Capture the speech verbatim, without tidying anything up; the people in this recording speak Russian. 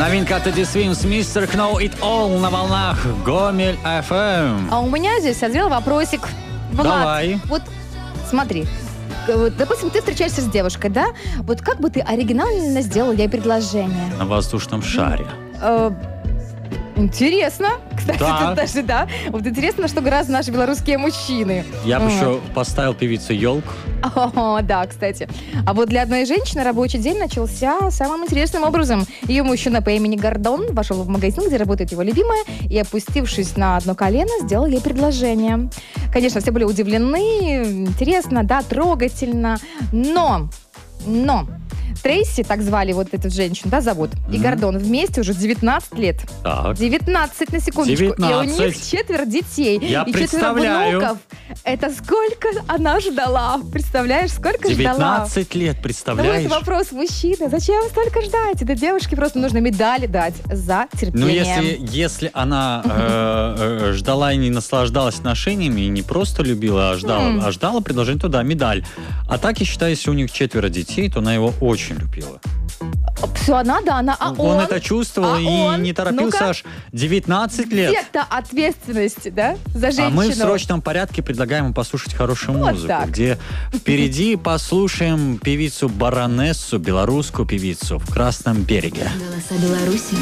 Новинка от Эдди Свимс, мистер Know It All на волнах Гомель эф эм. А у меня здесь созрел вопросик. Влад, Давай. вот смотри. Вот, допустим, ты встречаешься с девушкой, да? Вот как бы ты оригинально сделал ей предложение? На воздушном шаре. Э, Интересно. Кстати, Да. тут даже, да. Вот интересно, что гораздо наши белорусские мужчины. Я бы Вот. еще поставил певицу Ёлку. О, да, кстати. А вот для одной женщины рабочий день начался самым интересным образом. Ее мужчина по имени Гордон вошел в магазин, где работает его любимая, и, опустившись на одно колено, сделал ей предложение. Конечно, все были удивлены, интересно, да, трогательно, но, но... Трейси, так звали вот эту женщину, да, зовут, mm-hmm. и Гордон вместе уже девятнадцать лет. Так. девятнадцать, на секундочку. девятнадцать. И у них четверо детей. Я и представляю. четверо внуков. Это сколько она ждала? Представляешь, сколько ждала? девятнадцать лет, Ну, представляешь? это вопрос мужчины. Зачем столько ждать? Это девушке просто нужно медали дать за терпение. Ну, если, если она э, э, ждала и не наслаждалась отношениями, и не просто любила, а ждала, М. а ждала предложение, то да, медаль. А так, я считаю, если у них четверо детей, то она его очень любила. Все, она, да, она, а он, он? это чувствовал А и он? не торопился Ну-ка. аж девятнадцать лет. Где-то ответственность, да, за женщину. А мы в срочном порядке предлагаем им послушать хорошую Вот музыку, так. где впереди послушаем певицу Баронессу, белорусскую певицу в Красном береге. Голоса Беларуси.